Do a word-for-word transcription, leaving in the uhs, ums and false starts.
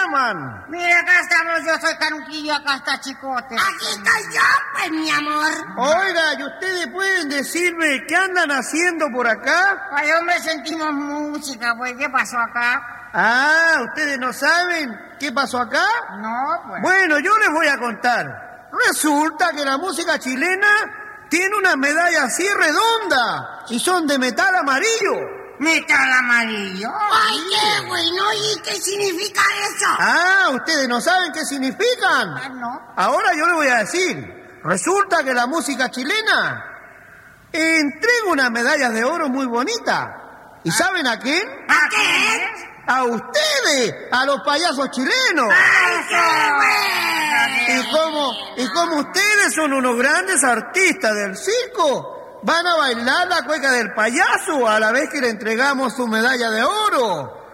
llaman? Mira, acá estamos, yo soy Canuquillo, acá está Chicote. Aquí estoy yo, pues, mi amor. Oiga, ¿y ustedes pueden decirme qué andan haciendo por acá? Ay, hombre, sentimos música, pues, ¿qué pasó acá? Ah, ¿ustedes no saben qué pasó acá? No, pues. Bueno, yo les voy a contar. Resulta que la música chilena tiene una medalla así redonda y son de metal amarillo. ¿Metal amarillo? Ay, qué bueno. ¿Y qué significa eso? Ah, ¿ustedes no saben qué significan? Ah, no. Ahora yo les voy a decir. Resulta que la música chilena entrega unas medallas de oro muy bonitas. ¿Y saben a quién? ¿A qué? A ustedes, a los payasos chilenos. ¡Ay, qué bueno! Y como, y como ustedes son unos grandes artistas del circo, van a bailar la cueca del payaso a la vez que le entregamos su medalla de oro.